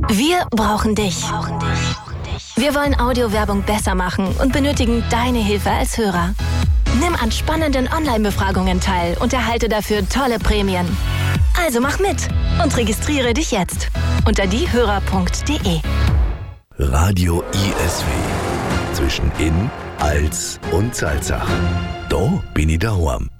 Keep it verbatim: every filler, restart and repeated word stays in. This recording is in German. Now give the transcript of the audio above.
Wir brauchen dich. Wir wollen Audiowerbung besser machen und benötigen deine Hilfe als Hörer. Nimm an spannenden Online-Befragungen teil und erhalte dafür tolle Prämien. Also mach mit und registriere dich jetzt unter diehörer punkt de. Radio I S W. Zwischen Inn, Als und Salzach. Da bin ich daheim.